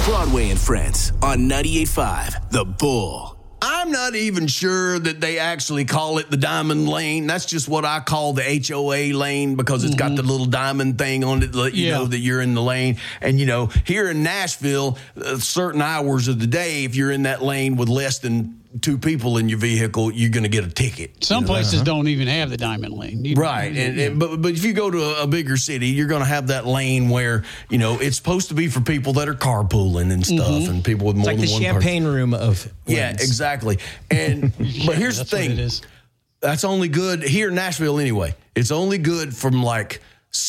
Broadway and Friends on 98.5 The Bull. I'm not even sure that they actually call it the diamond lane. That's just what I call the HOA lane because it's got the little diamond thing on it to let you know that you're in the lane. And, here in Nashville, certain hours of the day, if you're in that lane with less than 2 people in your vehicle, you're going to get a ticket. Some places don't even have the diamond lane. Right. But if you go to a bigger city, you're going to have that lane where, it's supposed to be for people that are carpooling and stuff and people with more than one person. It's like the champagne room of lanes. Yeah, exactly. And but here's the thing. What it is. That's only good here in Nashville anyway. It's only good from like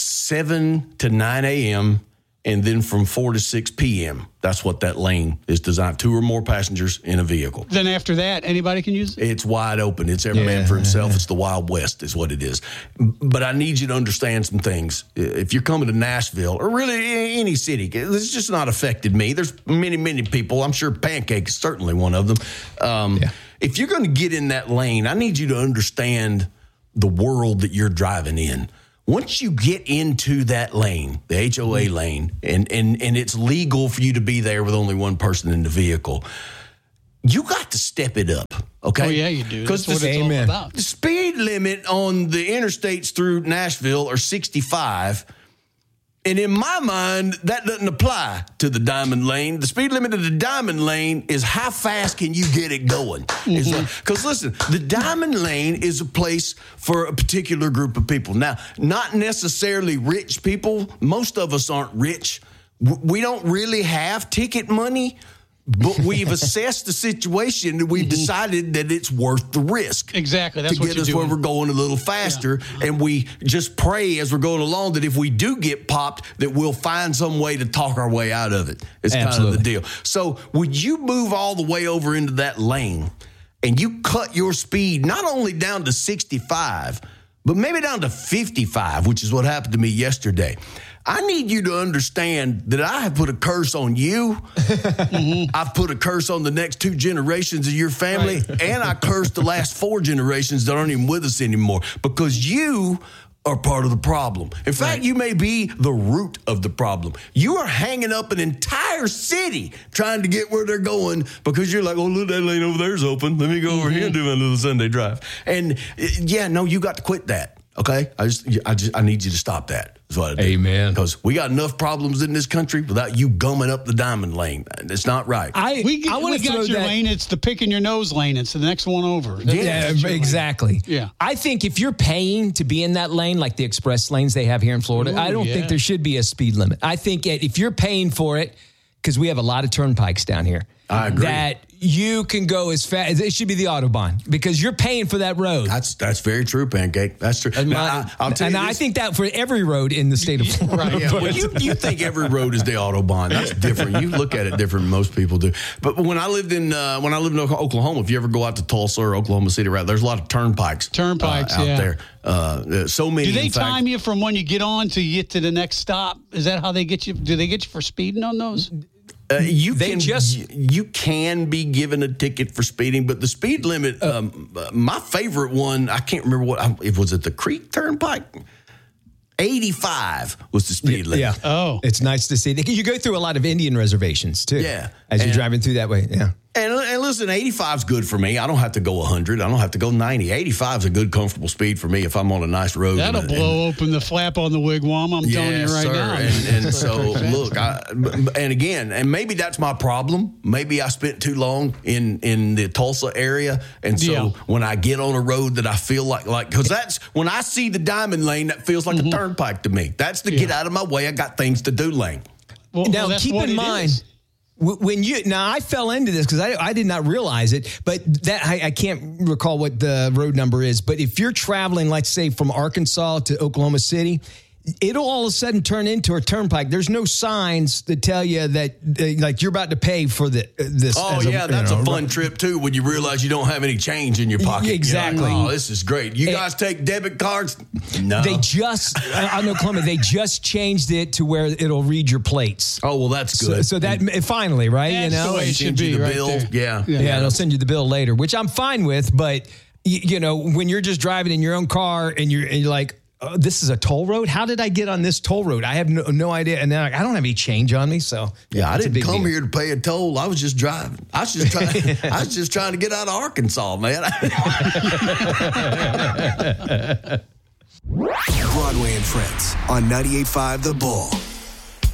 7 to 9 a.m. and then from 4 to 6 p.m. That's what that lane is designed. 2 or more passengers in a vehicle. Then after that, anybody can use it? It's wide open. It's every man for himself. It's the Wild West is what it is. But I need you to understand some things. If you're coming to Nashville or really any city, it's just not affected me. There's many, many people. I'm sure Pancake is certainly one of them. If you're going to get in that lane, I need you to understand the world that you're driving in. Once you get into that lane, the HOA lane, and it's legal for you to be there with only one person in the vehicle, you got to step it up, okay? Oh, yeah, you do. That's what it's all about. The speed limit on the interstates through Nashville are 65. And in my mind, that doesn't apply to the diamond lane. The speed limit of the diamond lane is how fast can you get it going? Because listen, the diamond lane is a place for a particular group of people. Now, not necessarily rich people. Most of us aren't rich. We don't really have ticket money. But we've assessed the situation and we've decided that it's worth the risk. Exactly. That's to what get you're us doing. where we're going a little faster. Yeah. And we just pray as we're going along that if we do get popped, that we'll find some way to talk our way out of it. It's kind of the deal. So would you move all the way over into that lane and you cut your speed not only down to 65, but maybe down to 55, which is what happened to me yesterday. I need you to understand that I have put a curse on you. I've put a curse on the next 2 generations of your family. Right. And I cursed the last 4 generations that aren't even with us anymore because you are part of the problem. In fact, you may be the root of the problem. You are hanging up an entire city trying to get where they're going because you're like, oh, look, that lane over there's open. Let me go over here and do my little Sunday drive. And you got to quit that. Okay? I need you to stop that. That's what I do. Amen. Because we got enough problems in this country without you gumming up the diamond lane. It's not right. We got your lane. It's the picking your nose lane. It's the next one over. Yeah, exactly. Yeah. I think if you're paying to be in that lane, like the express lanes they have here in Florida, I don't think there should be a speed limit. I think if you're paying for it, because we have a lot of turnpikes down here. I agree. That you can go as fast. It should be the Autobahn because you're paying for that road. That's very true, Pancake. That's true. I'll tell you I think that for every road in the state of Florida. Right, yeah. Well, you think every road is the Autobahn. That's different. You look at it different than most people do. But when I lived in Oklahoma, if you ever go out to Tulsa or Oklahoma City, right, there's a lot of turnpikes out there. So many. Do they time you from when you get on to you get to the next stop? Is that how they get you? Do they get you for speeding on those? You can be given a ticket for speeding, but the speed limit, my favorite one, I can't remember was it the Creek Turnpike? 85 was the speed limit. Yeah. Oh. It's nice to see. You go through a lot of Indian reservations, too. Yeah. As you're driving through that way. Yeah. And listen, 85 is good for me. I don't have to go 100. I don't have to go 90. 85 is a good, comfortable speed for me if I'm on a nice road. That'll blow open the flap on the wigwam. I'm telling you right now. And so, look, and maybe that's my problem. Maybe I spent too long in the Tulsa area. And so when I get on a road that I feel like, because that's when I see the diamond lane, that feels like a turnpike to me. That's the get out of my way. I got things to do lane. Now, keep in mind. I fell into this because I did not realize it, but I can't recall what the road number is. But if you're traveling, let's say from Arkansas to Oklahoma City, it'll all of a sudden turn into a turnpike. There's no signs that tell you that like you're about to pay for this. Oh, that's a fun trip too when you realize you don't have any change in your pocket. Exactly. Like, this is great. You guys take debit cards? No. They just on Oklahoma they just changed it to where it'll read your plates. Oh well, that's good. So that finally, right? That's the way it should be. The right bill. There. Yeah. They'll send you the bill later, which I'm fine with. But when you're just driving in your own car and you're like, this is a toll road. How did I get on this toll road? I have no idea. And then I don't have any change on me. So I didn't come here to pay a toll. I was just driving. I was just trying to get out of Arkansas, man. Broadway and Friends on 98.5 The Bull.